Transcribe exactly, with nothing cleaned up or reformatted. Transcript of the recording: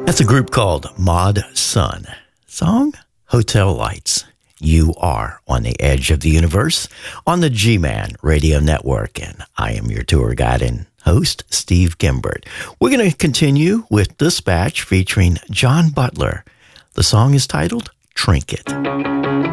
That's a group called Mod Sun. Song, Hotel Lights. You are on the edge of the universe on the G-Man Radio Network, and I am your tour guide and host, Steve Gimbert. We're going to continue with Dispatch featuring John Butler. The song is titled Trinket.